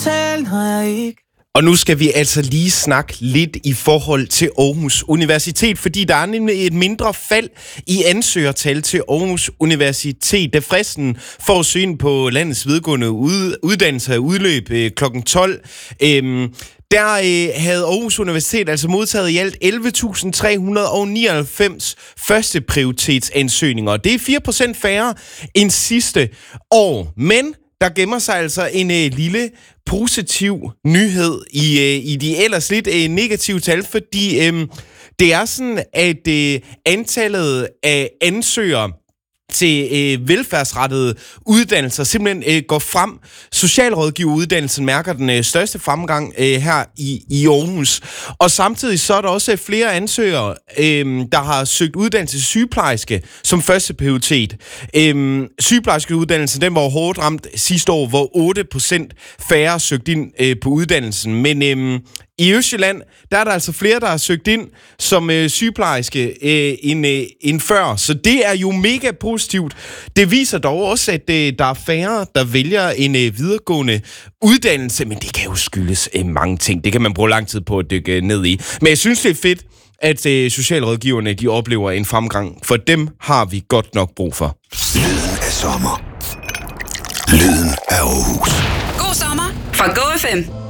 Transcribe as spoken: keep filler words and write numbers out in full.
tal, når jeg ikke. Og nu skal vi altså lige snakke lidt i forhold til Aarhus Universitet, fordi der er nemlig et mindre fald i ansøgertal til Aarhus Universitet. Da fristen for at søge ind på landets videregående uddannelser udløb øh, klokken tolv. Øhm, Der øh, havde Aarhus Universitet altså modtaget i alt elleve tusind tre hundrede nioghalvfems første prioritetsansøgninger. Det er fire procent færre end sidste år, men der gemmer sig altså en øh, lille positiv nyhed i, øh, i de ellers lidt øh, negative tal, fordi øh, det er sådan, at øh, antallet af ansøgere til øh, velfærdsrettede uddannelser simpelthen øh, går frem. Socialrådgiveruddannelsen mærker den øh, største fremgang øh, her i, i Aarhus. Og samtidig så er der også flere ansøgere, øh, der har søgt uddannelse til sygeplejerske som første prioritet. Øh, sygeplejerskeuddannelsen, den var hårdt ramt sidste år, hvor otte procent færre søgte ind øh, på uddannelsen. Men øh, i Østjylland, der er der altså flere, der har søgt ind som øh, sygeplejerske øh, end, øh, end før. Så det er jo mega positivt. Det viser dog også, at øh, der er færre, der vælger en øh, videregående uddannelse. Men det kan jo skyldes øh, mange ting. Det kan man bruge lang tid på at dykke ned i. Men jeg synes, det er fedt, at øh, socialrådgiverne de oplever en fremgang. For dem har vi godt nok brug for. Lyden af sommer. Lyden af Aarhus. God sommer fra Go F M.